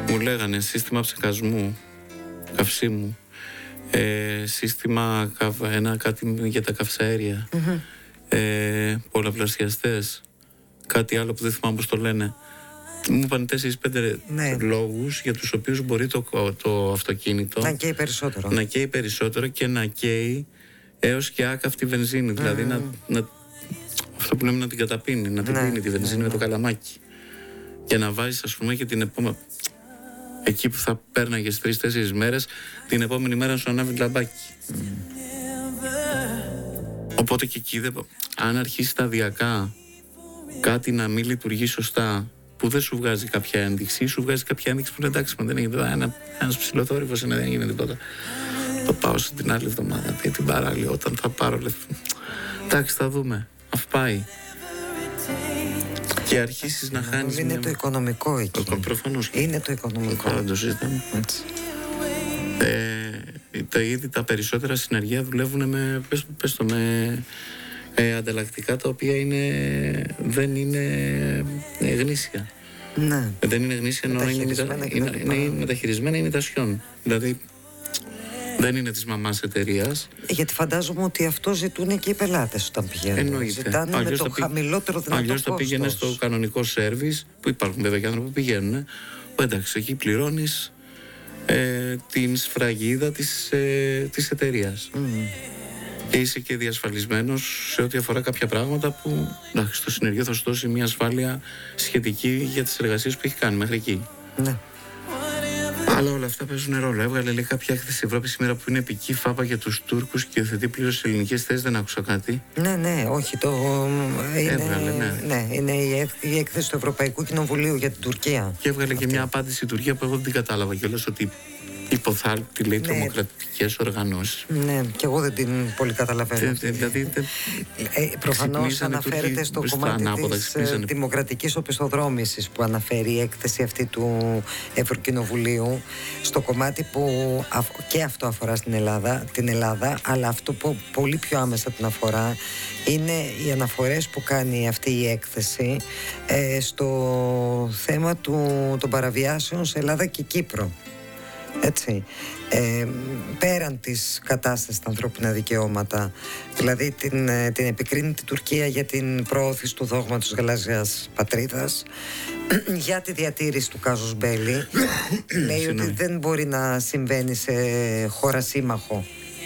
μου λέγανε σύστημα ψεκασμού καυσίμου, σύστημα κάτι για τα καυσαέρια, πολλαπλασιαστές, κάτι άλλο που δεν θυμάμαι πώς το λένε. Μου είπαν 4-5 λόγους για τους οποίους μπορεί το αυτοκίνητο να καίει περισσότερο και να καίει έως και άκαυτη βενζίνη. Δηλαδή αυτό που λέμε να την καταπίνει, να την πίνει τη βενζίνη με το καλαμάκι. Και να βάζεις, ας πούμε, και την επόμενη, εκεί που θα πέρναγες 3-4 μέρες, την επόμενη μέρα σου ανάβει λαμπάκι. Οπότε και εκεί, αν αρχίσει σταδιακά κάτι να μην λειτουργεί σωστά, που δεν σου βγάζει κάποια ένδειξη, σου βγάζει κάποια ένδειξη που είναι εντάξει, δεν έγινε ένας ψηλοθόρυβος, δεν έγινε τίποτα. Το πάω την άλλη εβδομάδα, την παράλληλη, όταν θα πάρω λεφτά. Εντάξει, θα δούμε. Αφού πάει. Και αρχίσεις να χάνεις. Είναι το οικονομικό εκεί. Προφανώς. Είναι το οικονομικό. Δεν το συζητάμε. Ήδη τα περισσότερα συνεργεία δουλεύουν με, ανταλλακτικά τα οποία δεν είναι γνήσια. Ναι. Δεν είναι γνήσια, ενώ είναι μεταχειρισμένα ημιτασιών. Δηλαδή δεν είναι της μαμάς εταιρείας. Γιατί φαντάζομαι ότι αυτό ζητούν και οι πελάτες όταν πηγαίνουν. Εννοείται. Ζητάνε αλλιώς με το χαμηλότερο δυνατό αλλιώς θα πήγαινε στο κανονικό σέρβις, που υπάρχουν βέβαια και άνθρωποι που πηγαίνουν, που εντάξει, εκεί πληρώνεις την σφραγίδα της εταιρείας. Και είσαι και διασφαλισμένος σε ό,τι αφορά κάποια πράγματα που εντάξει, το συνεργείο θα σου δώσει μια ασφάλεια σχετική για τις εργασίες που έχει κάνει μέχρι εκεί. Ναι. Αλλά όλα αυτά παίζουν ρόλο. Έβγαλε λέει κάποια έκθεση Ευρώπη σήμερα που είναι επική φάπα για τους Τούρκους και υιοθετεί πλήρως ελληνικές θέσεις. Δεν άκουσα κάτι. Ναι, όχι. Έβγαλε, ναι, είναι η έκθεση του Ευρωπαϊκού Κοινοβουλίου για την Τουρκία. Και έβγαλε και μια απάντηση η Τουρκία που εγώ δεν την κατάλαβα κιόλας, ότι υποθάλπτη λέει τρομοκρατικές οργανώσεις. Ναι, και εγώ δεν την πολύ καταλαβαίνω. Προφανώς αναφέρεται στο κομμάτι της δημοκρατικής οπισθοδρόμησης που αναφέρει η έκθεση αυτή του Ευρωκοινοβουλίου, στο κομμάτι που και αυτό αφορά την Ελλάδα, αλλά αυτό που πολύ πιο άμεσα την αφορά είναι οι αναφορές που κάνει αυτή η έκθεση στο θέμα των παραβιάσεων σε Ελλάδα και Κύπρο. Έτσι, πέραν της κατάστασης στα ανθρώπινα δικαιώματα, δηλαδή την επικρίνει την Τουρκία για την προώθηση του δόγματος γαλάζιας πατρίδας, για τη διατήρηση του κάζους μπέλι. Λέει ότι δεν μπορεί να συμβαίνει σε χώρα σύμμαχο.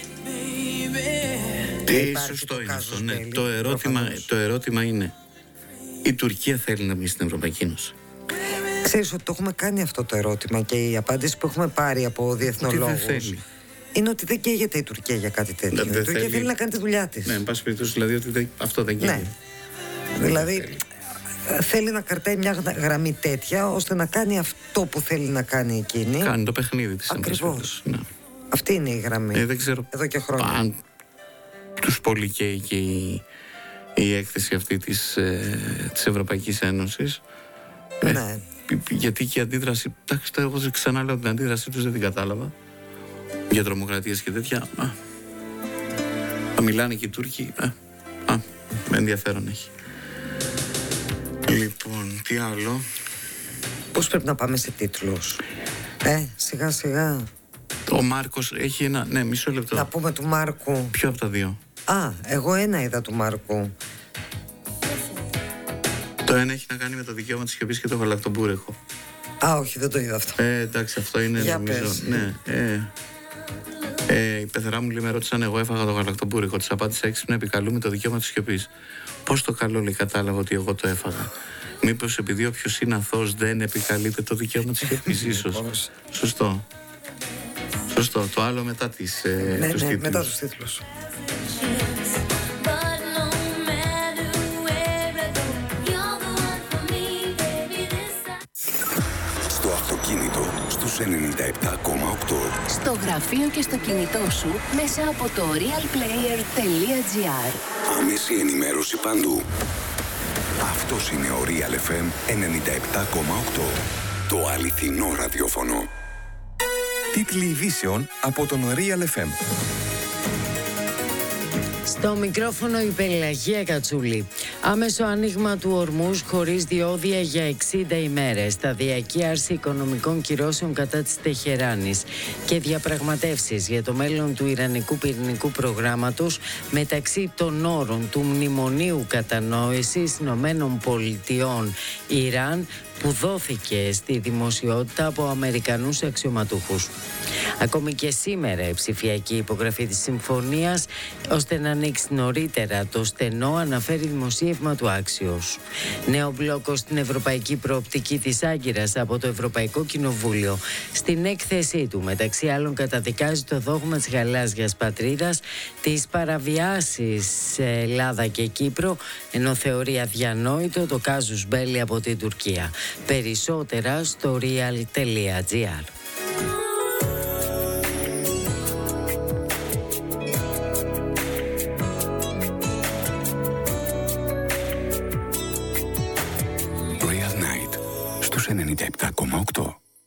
Σωστό είναι αυτό, ναι. Το ερώτημα είναι, η Τουρκία θέλει να μπει στην Ευρωπαϊκή Ένωση? Ξέρεις ότι το έχουμε κάνει αυτό το ερώτημα και η απάντηση που έχουμε πάρει από διεθνολόγους είναι ότι δεν καίγεται η Τουρκία για κάτι τέτοιο. Η Τουρκία θέλει να κάνει τη δουλειά της. Ναι, εν πάση περιπτώσει, δηλαδή ότι αυτό δεν καίγεται. Ναι. Δηλαδή θέλει να κρατάει μια γραμμή τέτοια ώστε να κάνει αυτό που θέλει να κάνει εκείνη. Κάνει το παιχνίδι της. Ακριβώς. Ναι. Αυτή είναι η γραμμή. Δεν ξέρω εδώ και χρόνια. Αν τους πολύ καίει και η έκθεση αυτή της Ευρωπαϊκής Ένωσης. Ναι. Γιατί και η αντίδραση, εντάξει, εγώ ξανά λέω την αντίδρασή τους δεν την κατάλαβα για τρομοκρατίες και τέτοια. Μιλάνε και οι Τούρκοι, με ενδιαφέρον έχει. Λοιπόν, τι άλλο? Πώς πρέπει να πάμε σε τίτλους? Σιγά σιγά. Ο Μάρκος έχει ένα, ναι, μισό λεπτό. Να πούμε του Μάρκου. Ποιο από τα δύο? Εγώ ένα είδα του Μάρκου. Το ένα έχει να κάνει με το δικαίωμα της σιωπής και το γαλακτομπούρεκο. Όχι, δεν το είδα αυτό. Εντάξει, αυτό είναι νομίζω. Ναι, η πεθερά μου λέει, με ρώτησαν, εγώ έφαγα το γαλακτομπούρεκο. Της απάντησα έξυπνα, επικαλούμε το δικαίωμα της σιωπής. Πώς το καλό λέει κατάλαβα ότι εγώ το έφαγα? Μήπως επειδή όποιος είναι αθώος δεν επικαλείται το δικαίωμα της σιωπής? Ίσως. Σωστό. Το άλλο μετά τους τίτλους. Μετά τους τίτλους. Στο αυτοκίνητο στους 97,8. Στο γραφείο και στο κινητό σου μέσα από το realplayer.gr. Άμεση ενημέρωση παντού. Αυτός είναι ο Real FM 97,8. Το αληθινό ραδιόφωνο. Τίτλοι ειδήσεων από τον Real FM. Στο μικρόφωνο η Πελαγία Κατσούλη. Άμεσο άνοιγμα του ορμούς χωρίς διόδια για 60 ημέρες. Σταδιακή άρση οικονομικών κυρώσεων κατά της Τεχεράνης και διαπραγματεύσεις για το μέλλον του Ιρανικού πυρηνικού προγράμματος μεταξύ των όρων του Μνημονίου Κατανόησης Ηνωμένων Πολιτειών Ιράν που δόθηκε στη δημοσιότητα από Αμερικανούς αξιωματούχους. Ακόμη και σήμερα η ψηφιακή υπογραφή της συμφωνίας ώστε να ανοίξει νωρίτερα το στενό, αναφέρει δημοσίευμα του Axios. Νέο μπλόκο στην ευρωπαϊκή προοπτική της Άγκυρας από το Ευρωπαϊκό Κοινοβούλιο. Στην έκθεσή του, μεταξύ άλλων, καταδικάζει το δόγμα της γαλάζιας πατρίδας, τις παραβιάσεις σε Ελλάδα και Κύπρο, ενώ θεωρεί αδιανόητο το κάζους μπέλι από την Τουρκία. Περισσότερα στο real.gr. Real Night στους 97,8.